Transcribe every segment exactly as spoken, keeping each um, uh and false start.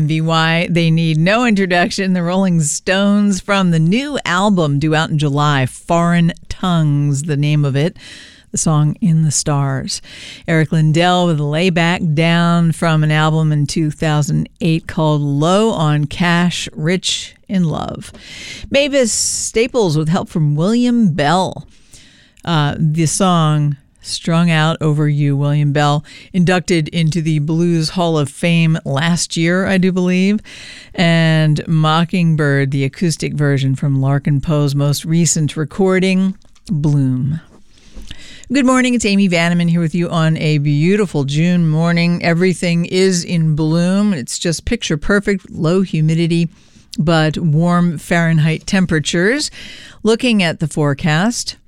M V Y. They need no introduction. The Rolling Stones from the new album due out in July, Foreign Tongues, the name of it. The song In the Stars. Eric Lindell with Lay Back Down from an album in two thousand eight called Low on Cash, Rich in Love. Mavis Staples with help from William Bell. Uh, the song Strung Out Over You. William Bell inducted into the Blues Hall of Fame last year, I do believe. And Mockingbird, the acoustic version from Larkin Poe's most recent recording, Bloom. Good morning, it's Amy Vanneman here with you on a beautiful June morning. Everything is in bloom. It's just picture perfect, low humidity, but warm Fahrenheit temperatures. Looking at the forecast,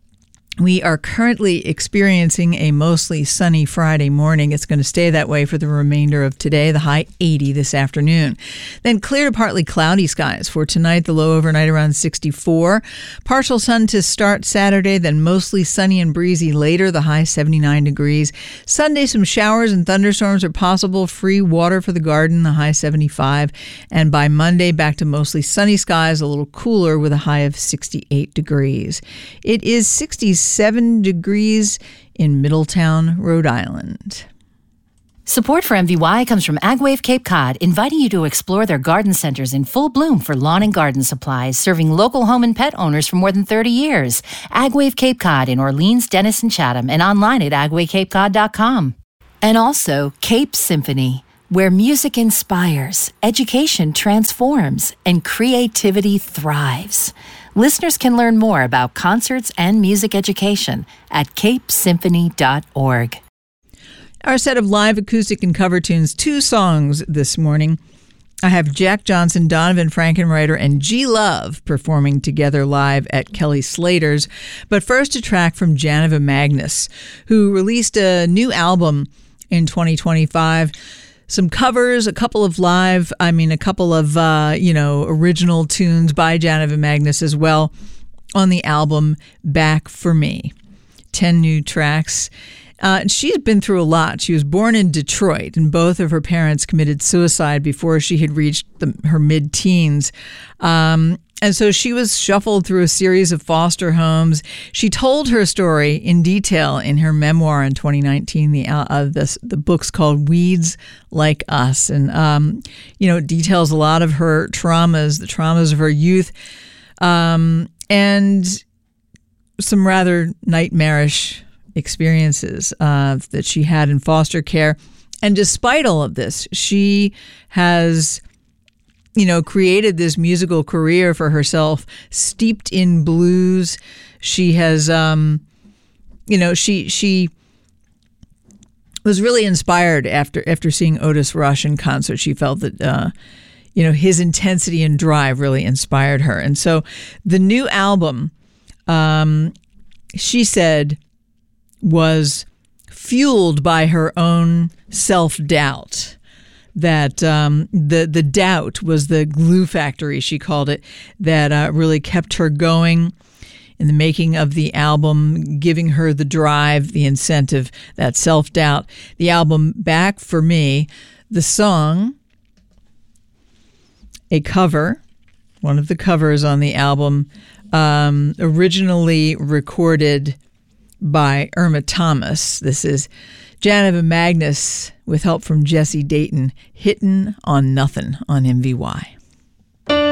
we are currently experiencing a mostly sunny Friday morning. It's going to stay that way for the remainder of today, the high eighty this afternoon. Then clear to partly cloudy skies for tonight, the low overnight around sixty-four. Partial sun to start Saturday, then mostly sunny and breezy later, the high seventy-nine degrees. Sunday, some showers and thunderstorms are possible. Free water for the garden, the high seventy-five. And by Monday, back to mostly sunny skies, a little cooler with a high of sixty-eight degrees. It is sixty-seven degrees in Middletown, Rhode Island. Support for M V Y comes from AgWave Cape Cod, inviting you to explore their garden centers in full bloom for lawn and garden supplies, serving local home and pet owners for more than thirty years. AgWave Cape Cod in Orleans, Dennis, and Chatham, and online at agway cape cod dot com. And also Cape Symphony, where music inspires, education transforms, and creativity thrives. Listeners can learn more about concerts and music education at cape symphony dot org. Our set of live acoustic and cover tunes, two songs this morning. I have Jack Johnson, Donovan Frankenreiter, and G Love performing together live at Kelly Slater's. But first, a track from Janiva Magnus, who released a new album in twenty twenty-five. Some covers, a couple of live, I mean, a couple of, uh, you know, original tunes by Janiva Magnus as well on the album Back for Me. Ten new tracks. Uh, she's been through a lot. She was born in Detroit, and both of her parents committed suicide before she had reached the, her mid-teens. Um, and so she was shuffled through a series of foster homes. She told her story in detail in her memoir in twenty nineteen. The uh, this, the book's called Weeds Like Us. And, um, you know, it details a lot of her traumas, the traumas of her youth, um, and some rather nightmarish experiences uh, that she had in foster care. And despite all of this, she has, you know, created this musical career for herself, steeped in blues. She has, um, you know, she she was really inspired after after seeing Otis Rush in concert. She felt that, uh, you know, his intensity and drive really inspired her. And so the new album, um, she said, was fueled by her own self-doubt. That um, the the doubt was the glue factory, she called it, that uh, really kept her going in the making of the album, giving her the drive, the incentive, that self-doubt. The album Back for Me, the song, a cover, one of the covers on the album, um, originally recorded by Irma Thomas. This is Janiva Magnus with help from Jesse Dayton, Hittin' on Nothing on M V Y.